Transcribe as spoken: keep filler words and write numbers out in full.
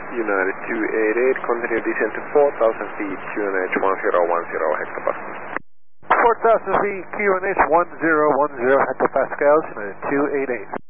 United two eight eight, continue descent to four thousand feet, Q N H one zero one zero hectopascals. four thousand feet, Q N H one zero one zero hectopascals, United two eight eight.